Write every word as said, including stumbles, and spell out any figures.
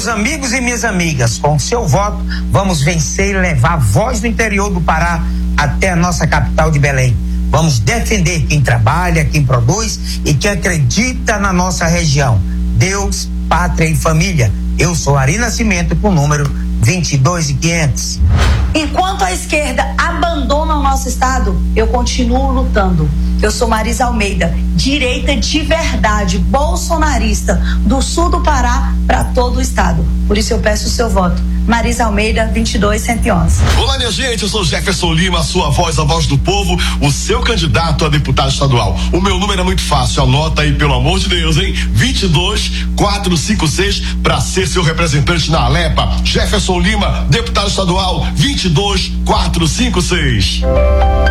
amigos e minhas amigas, com seu voto, vamos vencer e levar a voz do interior do Pará até a nossa capital de Belém. Vamos defender quem trabalha, quem produz e quem acredita na nossa região. Deus, pátria e família. Eu sou Ari Nascimento, com o número vinte e dois e quinhentos. Enquanto a esquerda abandona o nosso estado, eu continuo lutando. Eu sou Marisa Almeida, direita de verdade, bolsonarista, do sul do Pará para todo o estado. Por isso eu peço o seu voto. Marisa Almeida, vinte e dois, cento e onze. Olá, minha gente, eu sou Jefferson Lima, a sua voz, a voz do povo, o seu candidato a deputado estadual. O meu número é muito fácil, anota aí, pelo amor de Deus, hein? vinte e dois, quatrocentos e cinquenta e seis, para ser seu representante na Alepa. Jefferson Lima, deputado estadual, vinte e dois, quatrocentos e cinquenta e seis.